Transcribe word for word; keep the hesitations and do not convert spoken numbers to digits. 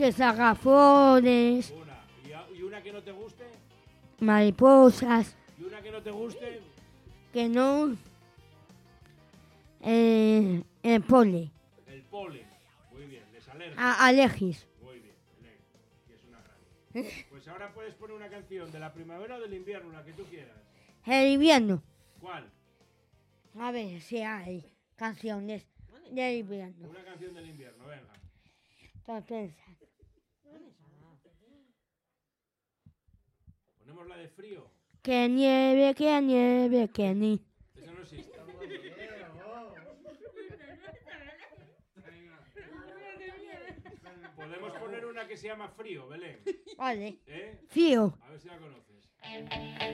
Que salga flores. Una. ¿Y, a- y una que no te guste? Mariposas. ¿Y una que no te guste? Que no. Eh, el pole. El polen. Muy bien, les alergia. A, alergis. Muy bien, Belén. Y es una gran. Pues ahora puedes poner una canción de la primavera o del invierno, la que tú quieras. El invierno. ¿Cuál? A ver si hay canciones del invierno. Una canción del invierno, venga. Entonces, Ponemos la de frío. que nieve, que nieve, que ni. Esa no existe. Podemos poner una que se llama Frío, Belén. Vale. ¿Eh? Fío. A ver si la conoces.